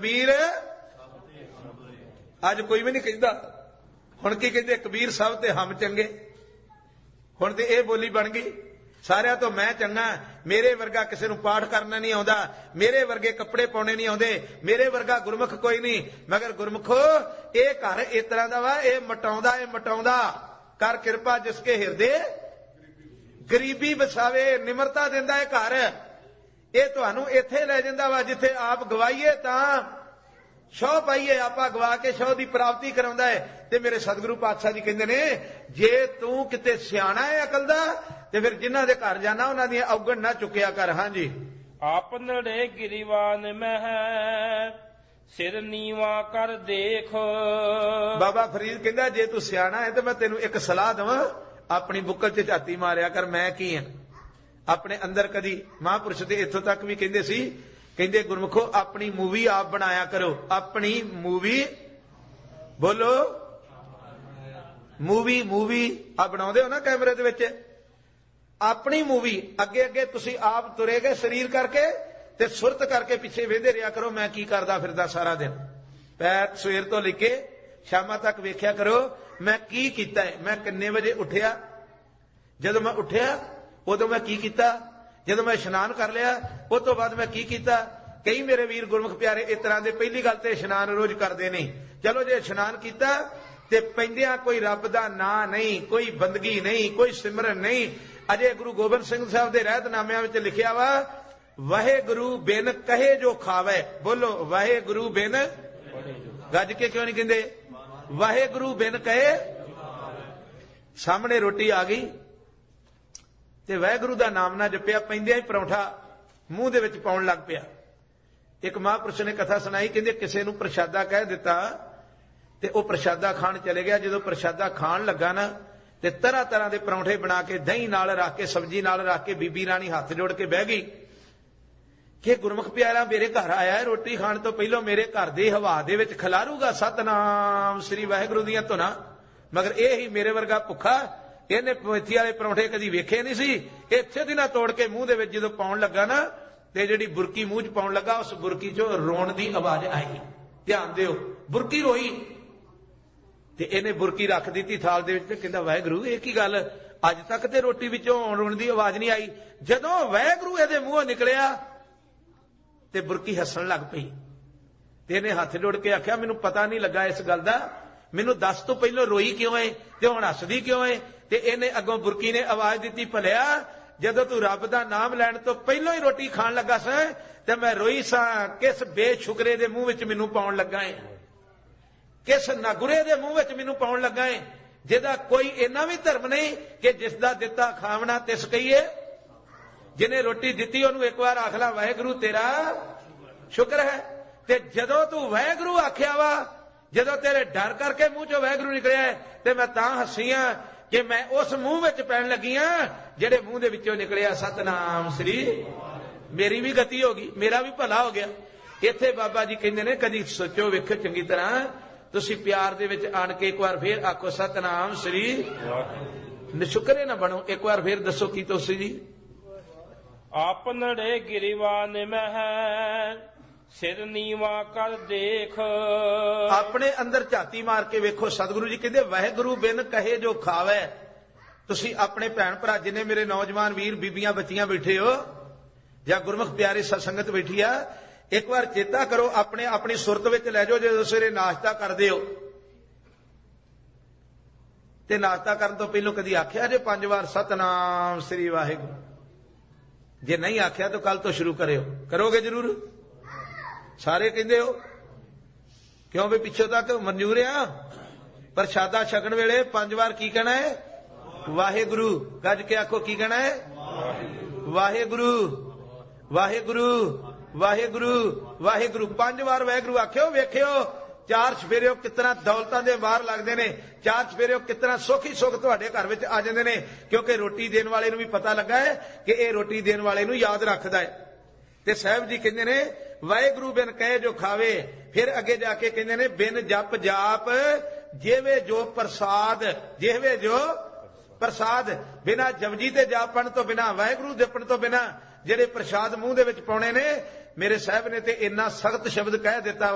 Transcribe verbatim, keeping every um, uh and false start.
कबीर अज कोई भी नहीं कहता। हुण की कहते कबीर सब ते हम चंगे। हुण ते ये बोली बन गई सारिया तो मैं चंगा, मेरे वर्गा किसी नूं पाठ करना नहीं आउंदा, मेरे वर्गे कपड़े पाउणे नहीं आउंदे, मेरे वर्गा गुरमुख कोई नहीं। मगर गुरमुखो ये घर इस तरह दा वा, ये मटाउंदा ये मटाउंदा कर किरपा जिसके हिरदे गरीबी बसावे, निमरता दिंदा है घर। ये तुहानूं इत्थे लै जांदा वा जिथे आप गवाईए तां शौ पाईए, आपा गवा के शौ की प्राप्ति कराउंदा है। ते मेरे सतगुरु पातशाह जी कहंदे ने जे तू किते सियाणा है अकल दा ते फिर जिन्हां दे घर जाना उन्हां दी औगण ना चुकिया कर। हां जी। आपनड़े गिरीवान मह सिर नीवा कर देख। बाबा फरीद कहंदा जे तू सियाणा है तो मैं तेनू एक सलाह दवां, अपनी बुक्कल च झाती मारिया कर मैं की हां। अपने अंदर कदी महापुरुष ते इत्थों तक भी कहंदे सी, कहंदे गुरमुखो अपनी मूवी आप बनाया करो। अपनी मूवी बोलो, मूवी मूवी आप बनाउंदे हो ना कैमरे दे विच, अपनी मूवी अगे अगे तुसी आप तुरे गए शरीर करके ते सुरत करके पिछे वेंदे रिया करो मैं की करदा फिरदा सारा दिन। पैर सवेर तो लेके शामां तक वेख्या करो मैं की कीता है, मैं किन्ने बजे उठिया, जदों मैं उठिया उदों मैं की कीता, जदों मैं इशनान कर लिया उस तो बाद मैं की कीता। कई मेरे वीर गुरमुख प्यारे इस तरह के पहली गल तो इशनान रोज करते नहीं। चलो जे इशनान किया ते पैंदियां कोई रब दा नां नहीं, कोई बंदगी नहीं, कोई सिमरन नहीं। अजे गुरु गोबिंद सिंह साहब के रहतनामिਆਂ ਵਿੱਚ लिखिया वा वाहेगुरु बिन कहे जो खावे। बोलो वाहेगुरु बिन, गज के क्यों नहीं कहते वाहेगुरु बिन कहे। सामने रोटी आ गई ते वाहेगुरु दा नाम ना जपिया, पैंदियां ही परौंठा मूंह दे विच पाउण लग पिया। एक महापुरुष ने कथा सुनाई, कहंदे किसे नूं प्रशादा कह दिता ते वो प्रशादा खाण चले गया। जदों प्रशादा खाण लगा ना ते तरह तरह के परौंठे बना के दही नाल रख के सब्जी नाल रख के बीबी राणी हाथ जोड़ के बह गई कि गुरमुख प्यारा मेरे घर आया है, रोटी खाण तो पहलों मेरे घर दी हवा दे विच खिलारूगा सतनाम श्री वाहिगुरू दीयां धुनां। मगर ये ही मेरे वर्गा भुखा, इहने मेथी वाले परौंठे कदी वेखे नहीं सी। इत्थे दी ना तोड़ के मूंह दे विच जदों पाउण लगा ना ते जिहड़ी बुरकी मूंह च पाउण लगा उस बुरकी चों रोण दी आवाज आई। ध्यान दिओ, बुरकी रोई ते इहने बुरकी रख दी थाल दे विच। कहंदा वाहिगुरू ये की गल, अज तक ते रोटी विचों रोण दी आवाज नहीं आई, जदों वाहिगुरू इहदे मूंहों निकलिया ते बुरकी हसन लग पई। ते इहने हथ जोड़ के आख्या मैनूं पता नहीं लगा इस गल दा, मैनूं दस तो पहलों रोई क्यों है ते हुण हसदी क्यों है। ते इहने अगों बुरकी ने आवाज दी भलिया जदों तू रब दा नाम लैण तो पहलों ही रोटी खाण लगा सा ते मैं रोई सा, किस बेशुकरे दे मूंह विच मैनूं पाउण लगा है, किस नागुरे दे मूंह विच मैनूं पाउण लगा है जिहदा कोई इन्ना भी धर्म नहीं कि जिसदा दिता खावना तिस कहीए। जिन्हें रोटी दिती ओनूं एक बार आख ला वाहिगुरू तेरा शुक्र है। ते जदों तू वाहिगुरू आख्या वा, जदों तेरे डर करके मूंह चों वाहिगुरू निकलिया है ते मैं तां हसी हां कि मैं उस मूंह विच पैण लगी हां जिहड़े मूंह दे विचों निकलिया सतनाम श्री। मेरी भी गति हो गई, मेरा भी भला हो गया। इत्थे बाबा जी कहंदे ने कदी सोचो वेखो चंगी तरह, तुसी प्यार दे विच आण के एक बार फिर आखो सतनाम श्री, निशुकरे ना बनो। एक बार फिर दसो की तुसी जी। आपनड़े गिरीवान मह सिर नीवा कर देख। अपने अंदर झाती मार के वेखो। सतगुरु जी कहते वाहिगुरू बिन कहे जो खावे। तुसी अपने भैन भरा जिन्हें मेरे नौजवान वीर बीबियां बच्चियां बैठे हो या गुरमुख प्यारे सत्संगत बैठी आ, एक बार चेता करो अपने अपनी सुरत विच लै जाओ। जो सवेरे नाश्ता करदे हो ते नाश्ता करन तो पहलों कदी आख्या जे पंज वार सतनाम श्री वाहिगुरू? जे नहीं आख्या तो कल तो शुरू करो, करोगे जरूर? सारे कहंदे हो क्यों भी पिछों तक मंजूर आ। प्रशादा छकण वेले पंज वार की कहना है? वाहिगुरू। गज के आखो की कहना है? वाहिगुरू वाहिगुरू वाहिगुरू वाहिगुरू। पांच बार वाहिगुरू आख्यो। वेख्यो चार सफेरे कितना दौलतां दे बाहर लगदे ने, चार सफेरे कितना सुख ही सुख तुहाडे घर विच आ जांदे ने, क्योंकि रोटी देण वाले नूं भी पता लगा है कि ये रोटी देण वाले नूं याद रखदा है। ते साहब जी कहंदे ने वाहिगुरू बिन कहे जो खावे। फिर अगे जाके कहंदे ने बिन जप जाप जेवे जो प्रसाद, जेवे जो प्रसाद। बिना जपजी ते जापण तो बिना, वाहिगुरू जपण तो बिना ਜਿਹੜੇ ਪ੍ਰਸ਼ਾਦ ਮੂੰਹ ਦੇ ਵਿੱਚ ਪਾਉਣੇ ਨੇ, ਮੇਰੇ ਸਾਹਿਬ ਨੇ ਤੇ ਇੰਨਾ ਸਖਤ ਸ਼ਬਦ ਕਹਿ ਦਿੱਤਾ